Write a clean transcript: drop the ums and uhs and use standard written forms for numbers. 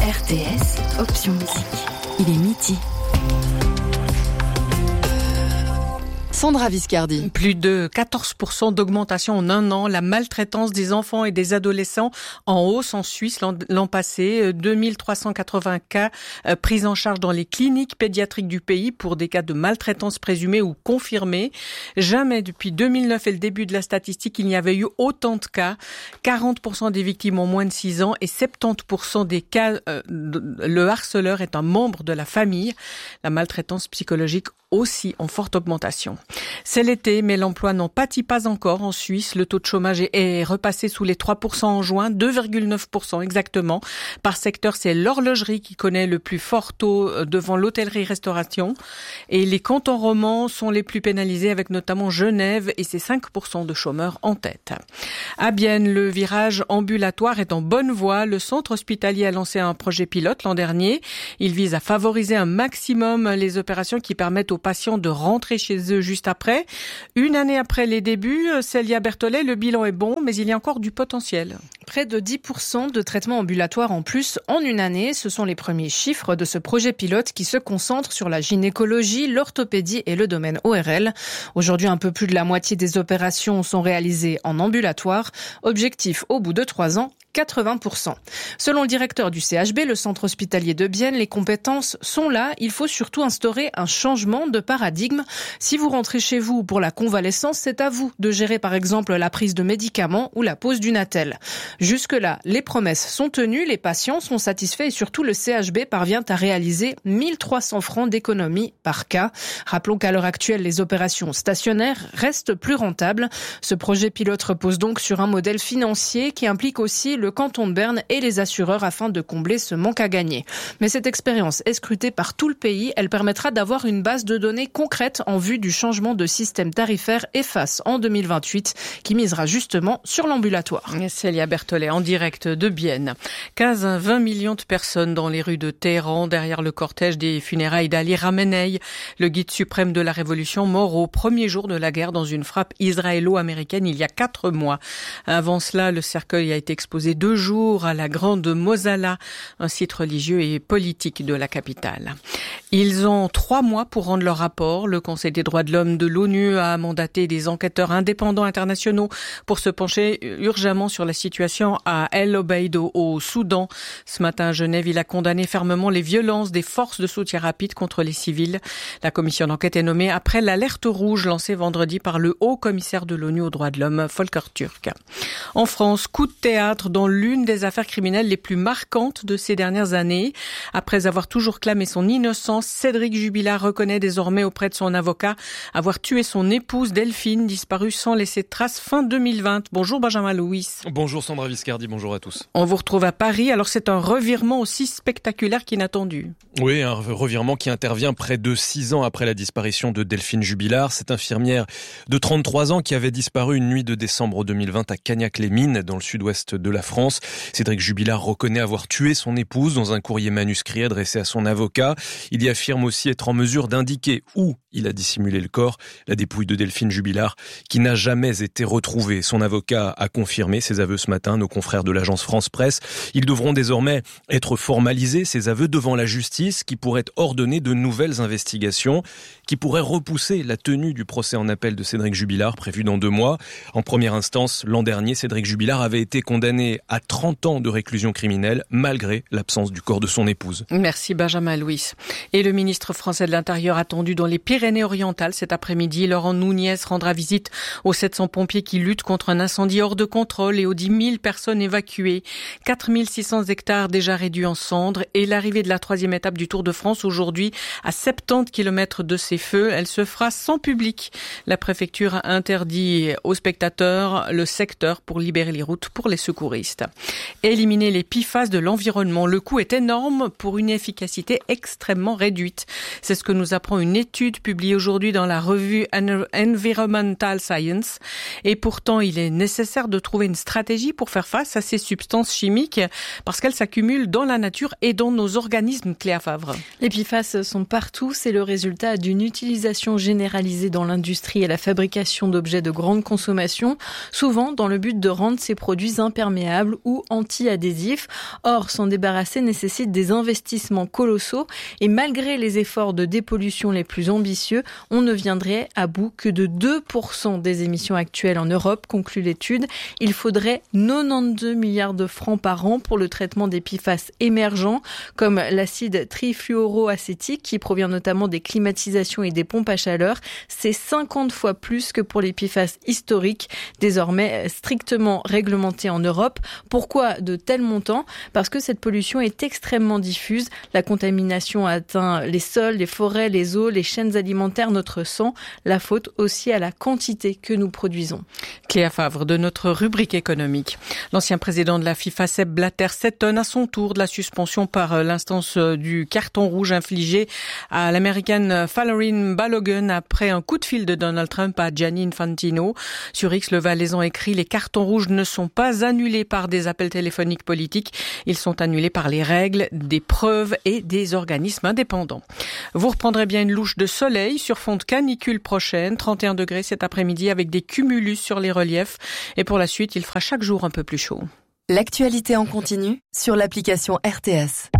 RTS, option musique. Il est midi. Sandra Viscardi. Plus de 14% d'augmentation en un an. La maltraitance des enfants et des adolescents en hausse en Suisse l'an passé. 2380 cas pris en charge dans les cliniques pédiatriques du pays pour des cas de maltraitance présumée ou confirmée. Jamais depuis 2009 et le début de la statistique, il n'y avait eu autant de cas. 40% des victimes ont moins de 6 ans et 70% des cas, le harceleur est un membre de la famille. La maltraitance psychologique aussi en forte augmentation. C'est l'été, mais l'emploi n'en pâtit pas encore en Suisse. Le taux de chômage est repassé sous les 3% en juin, 2,9% exactement. Par secteur, c'est l'horlogerie qui connaît le plus fort taux devant l'hôtellerie-restauration. Et les cantons romans sont les plus pénalisés, avec notamment Genève et ses 5% de chômeurs en tête. À Bienne, le virage ambulatoire est en bonne voie. Le centre hospitalier a lancé un projet pilote l'an dernier. Il vise à favoriser un maximum les opérations qui permettent aux patients de rentrer chez eux juste après. Une année après les débuts, Célia Berthollet, le bilan est bon, mais il y a encore du potentiel. Près de 10% de traitements ambulatoires en plus en une année. Ce sont les premiers chiffres de ce projet pilote qui se concentre sur la gynécologie, l'orthopédie et le domaine ORL. Aujourd'hui, un peu plus de la moitié des opérations sont réalisées en ambulatoire. Objectif, au bout de 3 ans, 80%. Selon le directeur du CHB, le centre hospitalier de Bienne, les compétences sont là. Il faut surtout instaurer un changement de paradigme. Si vous rentrez chez vous pour la convalescence, c'est à vous de gérer par exemple la prise de médicaments ou la pose d'une attelle. Jusque-là, les promesses sont tenues, les patients sont satisfaits et surtout le CHB parvient à réaliser 1300 francs d'économie par cas. Rappelons qu'à l'heure actuelle, les opérations stationnaires restent plus rentables. Ce projet pilote repose donc sur un modèle financier qui implique aussi le canton de Berne et les assureurs afin de combler ce manque à gagner. Mais cette expérience est scrutée par tout le pays. Elle permettra d'avoir une base de données concrète en vue du changement de système tarifaire EFAS en 2028 qui misera justement sur l'ambulatoire. Célia Berthollet en direct de Bienne. 15 à 20 millions de personnes dans les rues de Téhéran derrière le cortège des funérailles d'Ali Khamenei, le guide suprême de la révolution, mort au premier jour de la guerre dans une frappe israélo-américaine il y a 4 mois. Avant cela, le cercueil a été exposé 2 jours à la Grande Mosala, un site religieux et politique de la capitale. Ils ont 3 mois pour rendre leur rapport. Le Conseil des droits de l'homme de l'ONU a mandaté des enquêteurs indépendants internationaux pour se pencher urgemment sur la situation à El Obeid au Soudan. Ce matin à Genève, il a condamné fermement les violences des forces de soutien rapide contre les civils. La commission d'enquête est nommée après l'alerte rouge lancée vendredi par le haut commissaire de l'ONU aux droits de l'homme, Volker Turk. En France, coup de théâtre dans l'une des affaires criminelles les plus marquantes de ces dernières années. Après avoir toujours clamé son innocence, Cédric Jubilard reconnaît désormais auprès de son avocat avoir tué son épouse Delphine, disparue sans laisser de trace fin 2020. Bonjour Benjamin Louis. Bonjour Sandra Viscardi, bonjour à tous. On vous retrouve à Paris, alors c'est un revirement aussi spectaculaire qu'inattendu. Oui, un revirement qui intervient près de 6 ans après la disparition de Delphine Jubilard. Cette infirmière de 33 ans qui avait disparu une nuit de décembre 2020 à Cagnac-les-Mines, dans le sud-ouest de la France. Cédric Jubilard reconnaît avoir tué son épouse dans un courrier manuscrit adressé à son avocat. Il y affirme aussi être en mesure d'indiquer où il a dissimulé le corps, la dépouille de Delphine Jubilard, qui n'a jamais été retrouvée. Son avocat a confirmé ses aveux ce matin, nos confrères de l'agence France Presse. Ils devront désormais être formalisés, ces aveux, devant la justice, qui pourrait ordonner de nouvelles investigations, qui pourrait repousser la tenue du procès en appel de Cédric Jubilard, prévu dans 2 mois. En première instance, l'an dernier, Cédric Jubilard avait été condamné à 30 ans de réclusion criminelle, malgré l'absence du corps de son épouse. Merci Benjamin Louis. Et le ministre français de l'Intérieur attendu dans les Pyrénées-Orientales cet après-midi. Laurent Nunez rendra visite aux 700 pompiers qui luttent contre un incendie hors de contrôle et aux 10 000 personnes évacuées. 4 600 hectares déjà réduits en cendres et l'arrivée de la 3e étape du Tour de France aujourd'hui à 70 km de ces feux. Elle se fera sans public. La préfecture a interdit aux spectateurs le secteur pour libérer les routes pour les secouristes. Éliminer les PFAS de l'environnement. Le coût est énorme pour une efficacité extrêmement réduite. C'est ce que nous apprend une étude publiée aujourd'hui dans la revue Environmental Science. Et pourtant, il est nécessaire de trouver une stratégie pour faire face à ces substances chimiques parce qu'elles s'accumulent dans la nature et dans nos organismes, Cléa Favre. Les PFAS sont partout. C'est le résultat d'une utilisation généralisée dans l'industrie et la fabrication d'objets de grande consommation, souvent dans le but de rendre ces produits imperméables ou anti-adhésifs. Or, s'en débarrasser nécessite des investissements colossaux et malgré les efforts de dépollution les plus ambitieux, on ne viendrait à bout que de 2% des émissions actuelles en Europe, conclut l'étude. Il faudrait 92 milliards de francs par an pour le traitement des PFAS émergents, comme l'acide trifluoroacétique qui provient notamment des climatisations et des pompes à chaleur. C'est 50 fois plus que pour les PFAS historiques, désormais strictement réglementés en Europe. Pourquoi de tels montants ? Parce que cette pollution est extrêmement diffuse. La contamination atteint les sols, les forêts, les eaux, les chaînes alimentaires, notre sang. La faute aussi à la quantité que nous produisons. Cléa Favre de notre rubrique économique. L'ancien président de la FIFA, Sepp Blatter, s'étonne à son tour de la suspension par l'instance du carton rouge infligé à l'américaine Falarin Balogun après un coup de fil de Donald Trump à Gianni Infantino. Sur X, le Valaisan écrit « Les cartons rouges ne sont pas annulés par des appels téléphoniques politiques. Ils sont annulés par les règles, des preuves et des organismes indépendants. » Vous reprendrez bien une louche de soleil sur fond de canicule prochaine. 31 degrés cet après-midi avec des cumulus sur les reliefs. Et pour la suite, il fera chaque jour un peu plus chaud. L'actualité en continu sur l'application RTS.